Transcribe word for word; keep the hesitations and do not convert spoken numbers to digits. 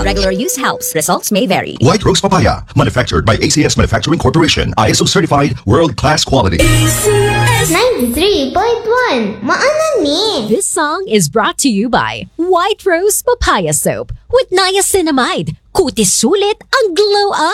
Regular use helps. Results may vary. White Rose Papaya, manufactured by A C S Manufacturing Corporation, I S O certified, world-class quality. ninety-three point one, maana ni. This song is brought to you by White Rose Papaya Soap with niacinamide. Kutis sulit ang glow up.